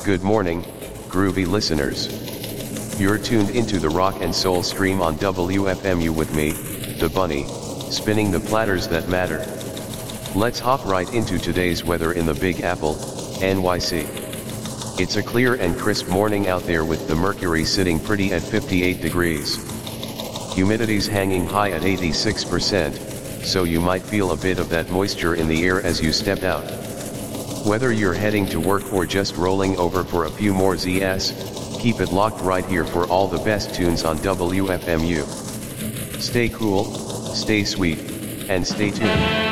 Good morning, groovy listeners. You're tuned into the rock and soul stream on WFMU with me, the Bunny, spinning the platters that matter. Let's hop right into today's weather in the Big Apple, NYC. It's a clear and crisp morning out there with the mercury sitting pretty at 58 degrees. Humidity's hanging high at 86%, so you might feel a bit of that moisture in the air as you step out. Whether you're heading to work or just rolling over for a few more Zs, keep it locked right here for all the best tunes on WFMU. Stay cool, stay sweet, and stay tuned.